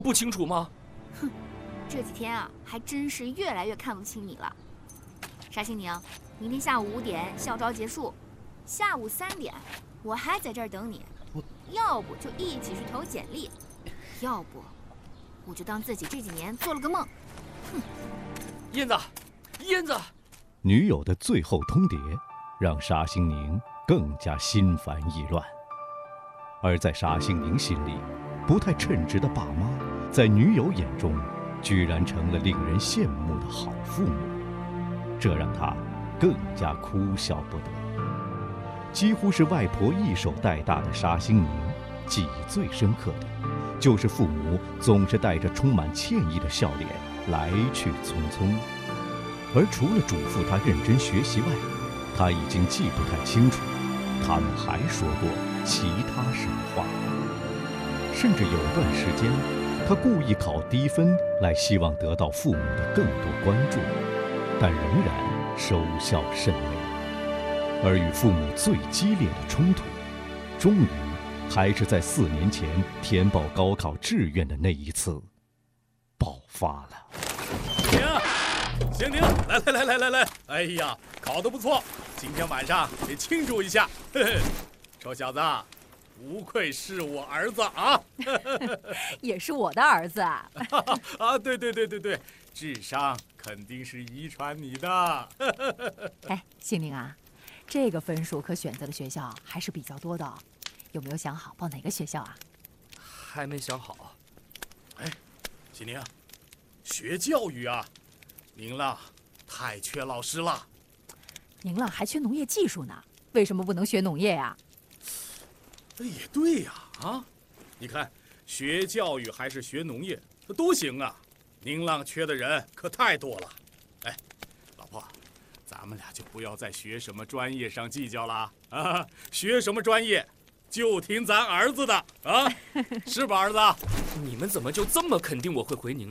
不清楚吗？ 哼，这几天啊，还真是越来越看不起你了。沙星宁，明天下午5点校招结束，下午3点我还在这儿等你。要不就一起去投简历，要不我就当自己这几年做了个梦。哼！ 燕子，燕子， 女友的最后通牒，让沙星宁更加心烦意乱。而在沙星宁心里，不太称职的爸妈，在女友眼中，居然成了令人羡慕的好父母，这让他更加哭笑不得。几乎是外婆一手带大的沙星宁，记忆最深刻的，就是父母总是带着充满歉意的笑脸来去匆匆。而除了嘱咐他认真学习外，他已经记不太清楚，他们还说过其他什么话。甚至有段时间，他故意考低分来希望得到父母的更多关注，但仍然收效甚微。而与父母最激烈的冲突，终于还是在4年前填报高考志愿的那一次爆发了。 行，来！哎呀，考得不错，今天晚上得庆祝一下。嘿嘿，臭小子，不愧是我儿子啊！ 也是我的儿子啊！ 啊，对，智商肯定是遗传你的。 哎，星宁啊，这个分数可选择的学校还是比较多的哦，有没有想好报哪个学校啊？ 还没想好。 哎，星宁，学教育啊，宁浪太缺老师了。 宁浪还缺农业技术呢，为什么不能学农业呀？ 也对呀，啊，你看，学教育还是学农业，都行啊。宁浪缺的人可太多了。哎，老婆，咱们俩就不要在学什么专业上计较了啊！学什么专业，就听咱儿子的啊，是吧，儿子？ 你们怎么就这么肯定我会回宁？